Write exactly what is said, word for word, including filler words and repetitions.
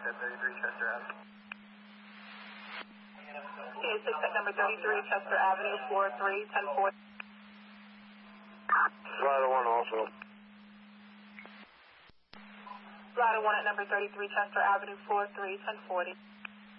at thirty-three Chester Avenue. T A six at number thirty-three Chester Avenue, floor three, ten forty. Ladder one also. Ladder one at number thirty-three Chester Avenue, floor three, ten forty.